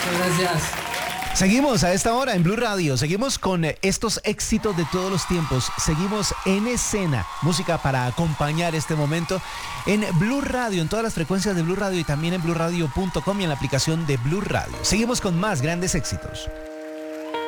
Muchas gracias. Seguimos a esta hora en Blue Radio, seguimos con estos éxitos de todos los tiempos, seguimos en escena, música para acompañar este momento en Blue Radio, en todas las frecuencias de Blue Radio y también en BlueRadio.com y en la aplicación de Blue Radio. Seguimos con más grandes éxitos.